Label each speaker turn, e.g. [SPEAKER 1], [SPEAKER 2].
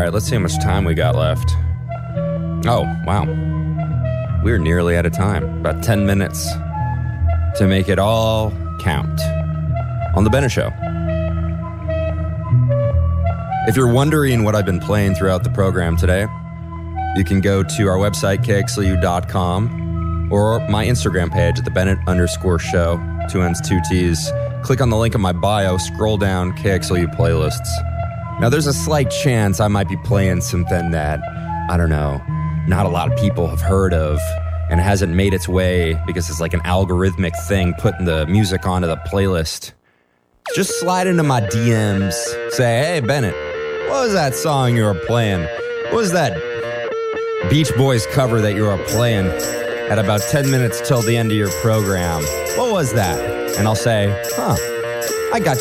[SPEAKER 1] right, let's see how much time we got left. Oh, wow. We're nearly out of time. About 10 minutes to make it all count on The Bennett Show. If you're wondering what I've been playing throughout the program today, you can go to our website, kxlu.com, or my Instagram page at @TheBennett_show, 2 N's, 2 T's. Click on the link in my bio, scroll down, KXLU playlists. Now, there's a slight chance I might be playing something that, I don't know, not a lot of people have heard of, and it hasn't made its way because it's like an algorithmic thing putting the music onto the playlist. Just slide into my DMs, say, hey, Bennett, what was that song you were playing? What was that Beach Boys cover that you were playing at about 10 minutes till the end of your program? What was that? And I'll say, I got